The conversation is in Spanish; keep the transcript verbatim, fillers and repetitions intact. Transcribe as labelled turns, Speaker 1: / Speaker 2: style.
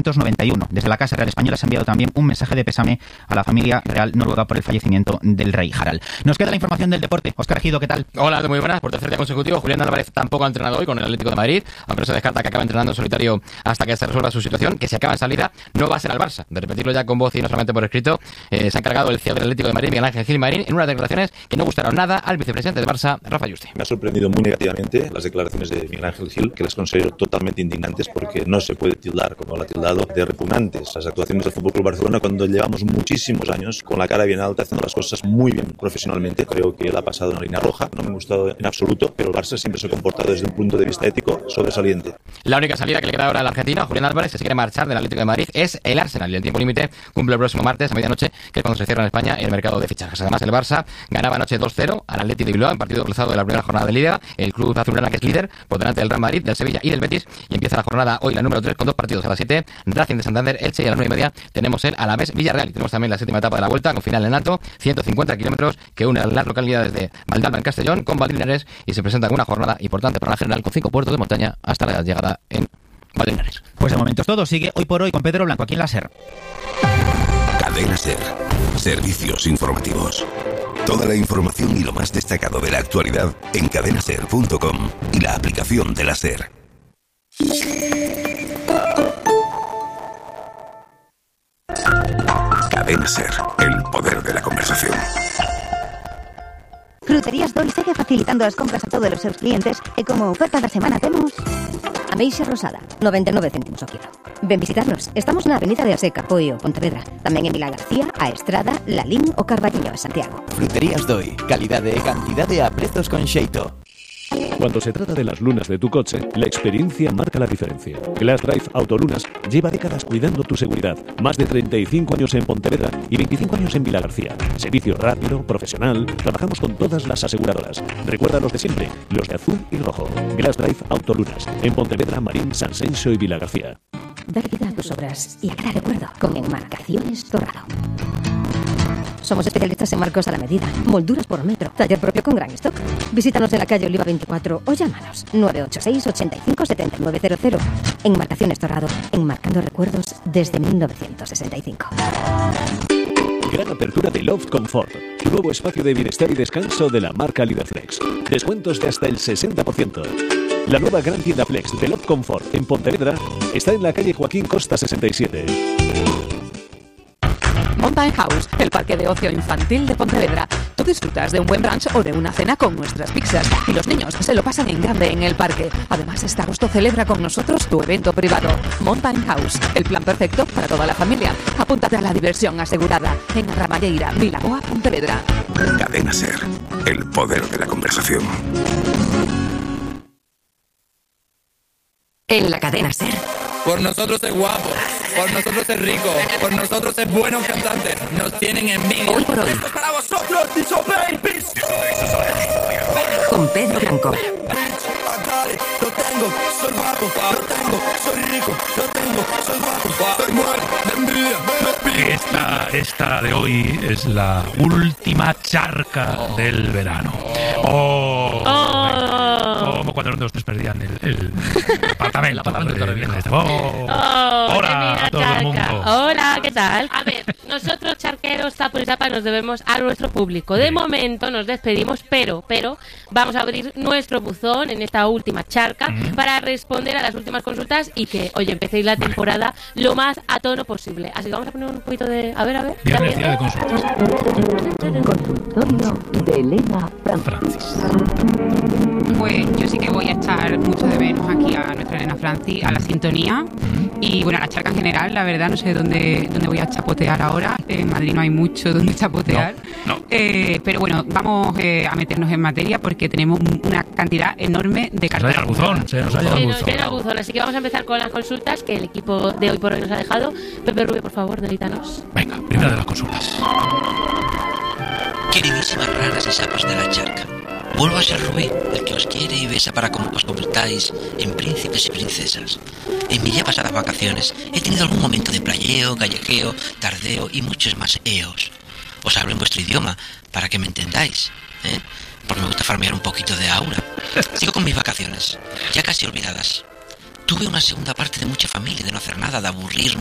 Speaker 1: noventa y uno. Desde la Casa Real Española se ha enviado también un mensaje de pésame a la familia real noruega por el fallecimiento del rey Harald. Nos queda la información del deporte. Óscar Ejido, ¿qué tal?
Speaker 2: Hola, muy buenas. Por tercer día consecutivo, Julián Álvarez tampoco ha entrenado hoy con el Atlético de Madrid, aunque no se descarta que acabe entrenando en solitario hasta que se resuelva su situación, que si acaba en salida no va a ser al Barça. De repetirlo ya con voz y no solamente por escrito, eh, se ha encargado el C E O del Atlético de Madrid, Miguel Ángel Gilmarín, en unas declaraciones que no gustaron nada al vicepresidente del Barça, Rafa Yuste.
Speaker 3: Me ha sorprendido muy negativamente las declaraciones de Miguel Ángel Gil, que las considero totalmente indignantes porque no se puede tildar, como lo ha tildado, de repugnantes las actuaciones del F C Barcelona cuando llevamos muchísimos años con la cara bien alta haciendo las cosas muy bien profesionalmente. Creo que él ha pasado una línea roja, no me ha gustado en absoluto, pero el Barça siempre se ha comportado desde un punto de vista ético sobresaliente.
Speaker 2: La única salida que le queda ahora al argentino, Julián Álvarez, que se quiere marchar del Atlético de Madrid, es el Arsenal, y el tiempo límite cumple el próximo martes a medianoche, que es cuando se cierra en España el mercado de fichajes. Además, el Barça ganaba anoche dos cero al Athletic de Bilbao en partido cruzado de la primera jornada de Liga. El club azulgrana, que es líder, por delante del Real Madrid, del Sevilla y del Betis, y empieza la jornada hoy, la número tres, con dos partidos a las siete, Racing de Santander, Elche, y a las nueve y media tenemos el Alavés Villarreal, y tenemos también la séptima etapa de la Vuelta, con final en alto, ciento cincuenta kilómetros, que une las localidades de Valdalba en Castellón con Valdinares, y se presenta una jornada importante para la general con cinco puertos de montaña hasta la llegada en Valdinares.
Speaker 1: Pues de momento es todo. Sigue Hoy por Hoy con Pedro Blanco aquí en la SER.
Speaker 4: Cadena SER. Servicios informativos. Toda la información y lo más destacado de la actualidad en cadena ser punto com y la aplicación de la SER. Cadena SER, el poder de la conversación.
Speaker 5: Fruterías Doi segue facilitando as compras a todos os seus clientes e como oferta da semana temos ameixa rosada, noventa e nove céntimos o kilo. Ven visitarnos, estamos na avenida de Aseca, Poio, Pontevedra. Tamén en Vila García, A Estrada, Lalín o Carballiño, Santiago.
Speaker 6: Fruterías Doi, calidade e cantidade a prezos con xeito.
Speaker 7: Cuando se trata de las lunas de tu coche, la experiencia marca la diferencia. Glass Drive Autolunas lleva décadas cuidando tu seguridad. Más de treinta y cinco años en Pontevedra y veinticinco años en Vila García. Servicio rápido, profesional, trabajamos con todas las aseguradoras. Recuerda los de siempre, los de azul y rojo. Glass Drive Autolunas, en Pontevedra, Marín, San Senso y Vila García.
Speaker 5: Dar vida a tus obras y a cada recuerdo con Enmarcaciones Torrado. Somos especialistas en marcos a la medida, molduras por metro, taller propio con gran stock. Visítanos en la calle Oliva veinticuatro o llámanos nueve ocho seis, ochenta y cinco, setenta y nueve cero cero. Enmarcaciones Torrado, enmarcando recuerdos desde mil novecientos sesenta y cinco.
Speaker 7: Gran apertura de Loft Comfort, nuevo espacio de bienestar y descanso de la marca Liderflex. Descuentos de hasta el sesenta por ciento. La nueva gran tienda Flex de Loft Comfort en Pontevedra está en la calle Joaquín Costa sesenta y siete.
Speaker 8: Mountain House, el parque de ocio infantil de Pontevedra. Tú disfrutas de un buen brunch o de una cena con nuestras pizzas y los niños se lo pasan en grande en el parque. Además, este agosto celebra con nosotros tu evento privado. Mountain House, el plan perfecto para toda la familia. Apúntate a la diversión asegurada en Ramalleira, Vilaboa, Pontevedra.
Speaker 4: Cadena SER, el poder de la conversación.
Speaker 8: En la cadena SER.
Speaker 9: Por nosotros es guapo, por nosotros es rico, por nosotros es buenos cantantes. Nos tienen envidia.
Speaker 8: Hoy por hoy.
Speaker 9: Esto es para vosotros, Diso Babies.
Speaker 8: Con Pedro Blanco.
Speaker 9: Lo tengo, soy guapo, lo tengo, soy rico, lo tengo, soy guapo, soy muerto de envidia, me pido.
Speaker 10: Esta, esta de hoy es la última charca oh. del verano. Oh, oh. Como cuando los dos tres perdían el, el apartamento. Oh.
Speaker 11: Oh,
Speaker 10: Hola a todo
Speaker 11: charca.
Speaker 10: el mundo.
Speaker 11: Hola, ¿qué tal? A ver, nosotros charqueros, tapos y tapas nos debemos a nuestro público. De sí. momento nos despedimos, pero, pero vamos a abrir nuestro buzón en esta última charca mm. para responder a las últimas consultas y que, oye, empecéis la temporada vale. lo más a tono posible. Así que vamos a poner un poquito de... A ver, a ver.
Speaker 10: Viernes día de consultas.
Speaker 5: Consultorio de Elena
Speaker 10: Francis.
Speaker 12: Pues yo sí que voy a echar mucho de menos aquí a nuestra Elena Francis, a la sintonía y bueno, a la charca en general. La verdad no sé dónde, dónde voy a chapotear ahora. En Madrid no hay mucho donde chapotear.
Speaker 10: No, no.
Speaker 12: Eh, pero bueno, vamos eh, a meternos en materia porque tenemos una cantidad enorme de cartas.
Speaker 10: Se nos ha buzón, se nos ha
Speaker 11: sí,
Speaker 10: buzón.
Speaker 11: Nos buzón. Así que vamos a empezar con las consultas que el equipo de Hoy por Hoy nos ha dejado. Pepe Rubio, por favor, delítanos.
Speaker 10: Venga, primera de las consultas.
Speaker 13: Queridísimas raras y sapas de la charca, vuelvo a ser Rubí, el que os quiere y besa para que os convirtáis en príncipes y princesas. En mis ya pasadas vacaciones he tenido algún momento de playeo, callejeo, tardeo y muchos más eos. Os hablo en vuestro idioma para que me entendáis, ¿eh? Porque me gusta farmear un poquito de aura. Sigo con mis vacaciones, ya casi olvidadas. Tuve una segunda parte de mucha familia, de no hacer nada, de aburrirme